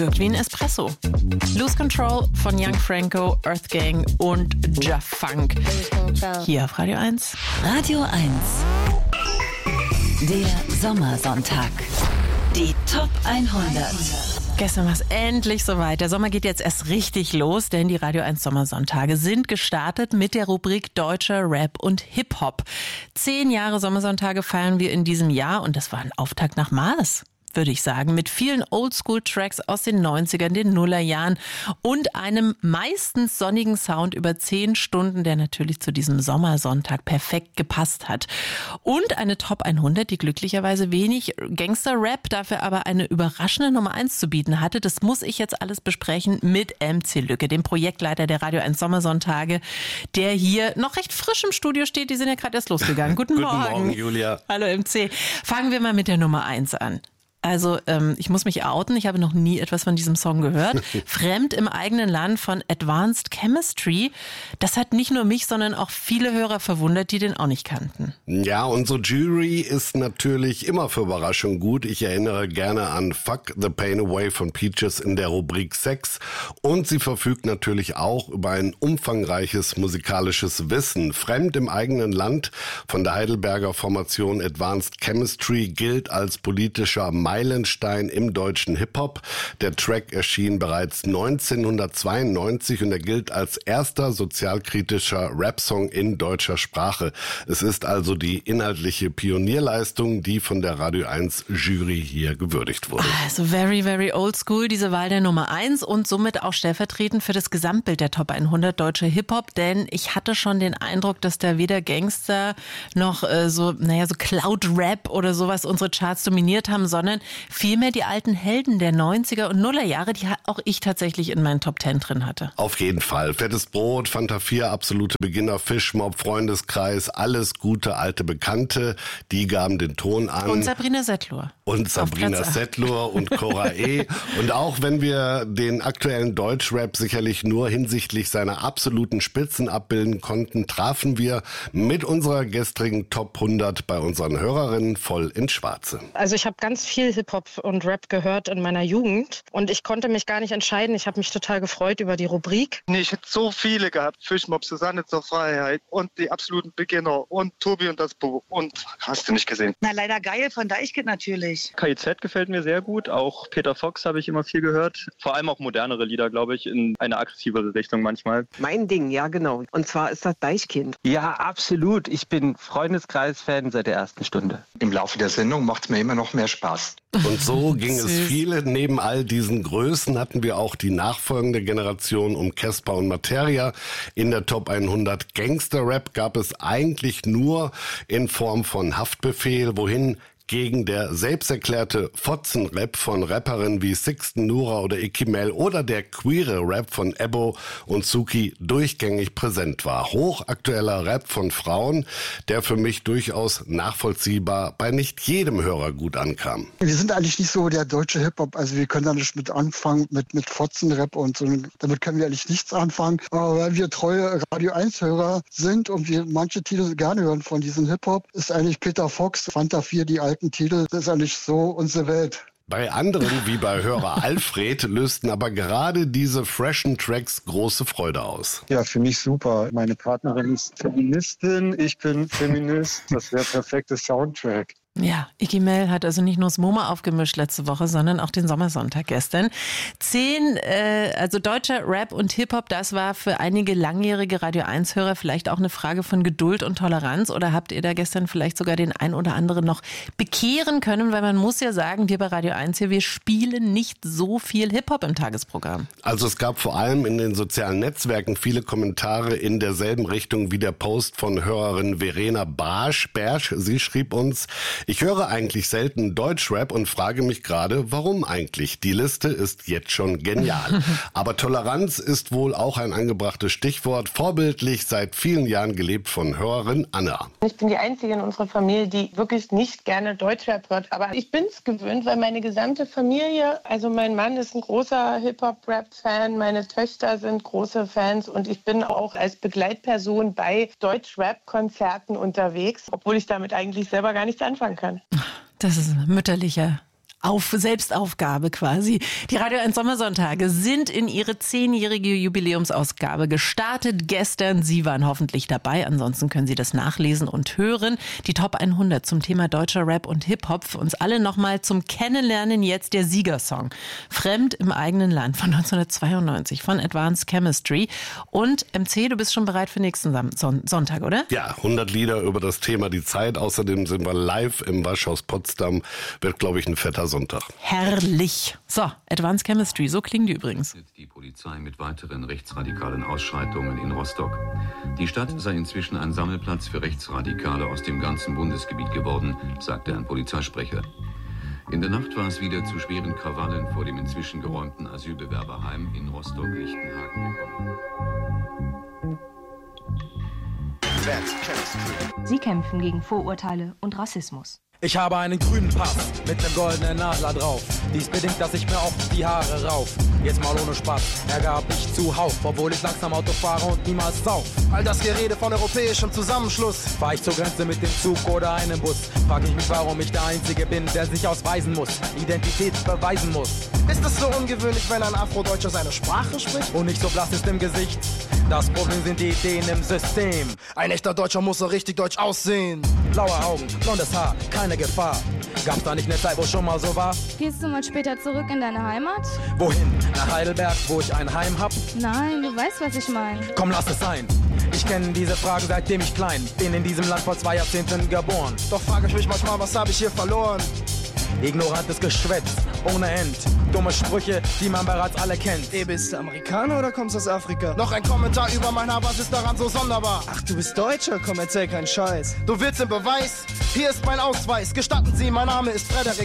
Wirkt wie ein Espresso. Lose Control von Young Franco, Earth Gang und Ja Funk. Hier auf Radio 1. Radio 1. Der Sommersonntag. Die Top 100. Gestern war es endlich soweit. Der Sommer geht jetzt erst richtig los, denn die Radio 1 Sommersonntage sind gestartet mit der Rubrik Deutscher Rap und Hip-Hop. 10 Jahre Sommersonntage feiern wir in diesem Jahr und das war ein Auftakt nach Maß, würde ich sagen, mit vielen Oldschool-Tracks aus den 90ern, den Nullerjahren und einem meistens sonnigen Sound über 10 Stunden, der natürlich zu diesem Sommersonntag perfekt gepasst hat. Und eine Top 100, die glücklicherweise wenig Gangster-Rap, dafür aber eine überraschende Nummer 1 zu bieten hatte. Das muss ich jetzt alles besprechen mit MC Lücke, dem Projektleiter der Radio 1 Sommersonntage, der hier noch recht frisch im Studio steht. Die sind ja gerade erst losgegangen. Guten Morgen. Guten Morgen, Julia. Hallo MC. Fangen wir mal mit der Nummer 1 an. Also ich muss mich outen, ich habe noch nie etwas von diesem Song gehört. Fremd im eigenen Land von Advanced Chemistry. Das hat nicht nur mich, sondern auch viele Hörer verwundert, die den auch nicht kannten. Ja, unsere Jury ist natürlich immer für Überraschung gut. Ich erinnere gerne an Fuck the Pain Away von Peaches in der Rubrik Sex. Und sie verfügt natürlich auch über ein umfangreiches musikalisches Wissen. Fremd im eigenen Land von der Heidelberger Formation Advanced Chemistry gilt als politischer Meilenstein im deutschen Hip-Hop. Der Track erschien bereits 1992 und er gilt als erster sozialkritischer Rap-Song in deutscher Sprache. Es ist also die inhaltliche Pionierleistung, die von der Radio 1 Jury hier gewürdigt wurde. Also very, very old school, diese Wahl der Nummer 1 und somit auch stellvertretend für das Gesamtbild der Top 100 deutsche Hip-Hop, denn ich hatte schon den Eindruck, dass da weder Gangster noch so Cloud-Rap oder sowas unsere Charts dominiert haben, sondern vielmehr die alten Helden der 90er und Nullerjahre, die auch ich tatsächlich in meinen Top 10 drin hatte. Auf jeden Fall. Fettes Brot, Fanta 4, absolute Beginner, Fischmob, Freundeskreis, alles gute alte Bekannte, die gaben den Ton an. Und Sabrina Setlur. Und Sabrina Setlur und Cora E. Und auch wenn wir den aktuellen Deutschrap sicherlich nur hinsichtlich seiner absoluten Spitzen abbilden konnten, trafen wir mit unserer gestrigen Top 100 bei unseren Hörerinnen voll ins Schwarze. Also ich habe ganz viel Hip-Hop und Rap gehört in meiner Jugend und ich konnte mich gar nicht entscheiden. Ich habe mich total gefreut über die Rubrik. Nee, ich hätte so viele gehabt. Fischmob, Susanne zur Freiheit und die absoluten Beginner und Tobi und das Bo. Und hast du nicht gesehen? Na, leider geil von Deichkind natürlich. KIZ gefällt mir sehr gut. Auch Peter Fox habe ich immer viel gehört. Vor allem auch modernere Lieder, glaube ich, in eine aggressivere Richtung manchmal. Mein Ding, ja genau. Und zwar ist das Deichkind. Ja, absolut. Ich bin Freundeskreis-Fan seit der ersten Stunde. Im Laufe der Sendung macht es mir immer noch mehr Spaß. Und so ging es viele. Neben all diesen Größen hatten wir auch die nachfolgende Generation um Casper und Materia. In der Top 100 Gangster-Rap gab es eigentlich nur in Form von Haftbefehl, wohin gegen der selbsterklärte Fotzenrap von Rapperinnen wie Sixten, Nura oder Ikimel oder der queere Rap von Ebbo und Suki durchgängig präsent war. Hochaktueller Rap von Frauen, der für mich durchaus nachvollziehbar bei nicht jedem Hörer gut ankam. Wir sind eigentlich nicht so der deutsche Hip-Hop, also wir können da nicht mit anfangen, mit Fotzenrap und so, damit können wir eigentlich nichts anfangen. Aber weil wir treue Radio 1-Hörer sind und wir manche Titel gerne hören von diesem Hip-Hop, ist eigentlich Peter Fox, Fanta 4, die alten Titel, das ist eigentlich so unsere Welt. Bei anderen, wie bei Hörer Alfred, lösten aber gerade diese freshen Tracks große Freude aus. Ja, für mich super. Meine Partnerin ist Feministin, ich bin Feminist. Das wäre perfekter Soundtrack. Ja, Ikimel hat also nicht nur das MoMA aufgemischt letzte Woche, sondern auch den Sommersonntag gestern. 10, also deutscher Rap und Hip-Hop, das war für einige langjährige Radio 1-Hörer vielleicht auch eine Frage von Geduld und Toleranz. Oder habt ihr da gestern vielleicht sogar den ein oder anderen noch bekehren können? Weil man muss ja sagen, wir bei Radio 1 hier, wir spielen nicht so viel Hip-Hop im Tagesprogramm. Also es gab vor allem in den sozialen Netzwerken viele Kommentare in derselben Richtung wie der Post von Hörerin Verena Barsch. Sie schrieb uns: Ich höre eigentlich selten Deutschrap und frage mich gerade, warum eigentlich? Die Liste ist jetzt schon genial. Aber Toleranz ist wohl auch ein angebrachtes Stichwort. Vorbildlich seit vielen Jahren gelebt von Hörerin Anna. Ich bin die Einzige in unserer Familie, die wirklich nicht gerne Deutschrap hört. Aber ich bin es gewöhnt, weil meine gesamte Familie, also mein Mann ist ein großer Hip-Hop-Rap-Fan, meine Töchter sind große Fans und ich bin auch als Begleitperson bei Deutsch-Rap-Konzerten unterwegs, obwohl ich damit eigentlich selber gar nichts anfangen kann. Das ist mütterlicher Selbstaufgabe quasi. Die Radio 1 Sommersonntage sind in ihre 10-jährige Jubiläumsausgabe gestartet gestern. Sie waren hoffentlich dabei. Ansonsten können Sie das nachlesen und hören. Die Top 100 zum Thema deutscher Rap und Hip-Hop. Für uns alle nochmal zum Kennenlernen jetzt der Siegersong. Fremd im eigenen Land von 1992 von Advanced Chemistry. Und MC, du bist schon bereit für nächsten Sonntag, oder? Ja, 100 Lieder über das Thema Die Zeit. Außerdem sind wir live im Waschhaus Potsdam. Wird, glaube ich, ein fetter Sonntag. Herrlich. So, Advanced Chemistry, so klingen die übrigens. Die Polizei mit weiteren rechtsradikalen Ausschreitungen in Rostock. Die Stadt sei inzwischen ein Sammelplatz für Rechtsradikale aus dem ganzen Bundesgebiet geworden, sagte ein Polizeisprecher. In der Nacht war es wieder zu schweren Krawallen vor dem inzwischen geräumten Asylbewerberheim in Rostock-Lichtenhagen gekommen. Sie kämpfen gegen Vorurteile und Rassismus. Ich habe einen grünen Pass mit einem goldenen Nadler drauf. Dies bedingt, dass ich mir oft die Haare rauf. Jetzt mal ohne Spaß, Ärger hab ich zuhauf, obwohl ich langsam Auto fahre und niemals sauf. All das Gerede von europäischem Zusammenschluss. Fahr ich zur Grenze mit dem Zug oder einem Bus, frag ich mich, warum ich der Einzige bin, der sich ausweisen muss, Identität beweisen muss. Ist es so ungewöhnlich, wenn ein Afrodeutscher seine Sprache spricht? Und nicht so blass ist im Gesicht. Das Problem sind die Ideen im System. Ein echter Deutscher muss so richtig deutsch aussehen. Blaue Augen, blondes Haar, keine Gefahr. Gab's da nicht eine Zeit, wo schon mal so war? Gehst du mal später zurück in deine Heimat? Wohin? Nach Heidelberg, wo ich ein Heim hab? Nein, du weißt, was ich meine. Komm, lass es sein. Ich kenne diese Fragen, seitdem ich klein bin, in diesem Land vor 2 Jahrzehnten geboren. Doch frage ich mich manchmal, was habe ich hier verloren? Ignorantes Geschwätz, ohne End. Dumme Sprüche, die man bereits alle kennt. Bist du Amerikaner oder kommst aus Afrika? Noch ein Kommentar über mein Haar, was ist daran so sonderbar? Ach, du bist Deutscher? Komm, erzähl keinen Scheiß. Du willst den Beweis? Hier ist mein Ausweis. Gestatten Sie, mein Name ist Frederik.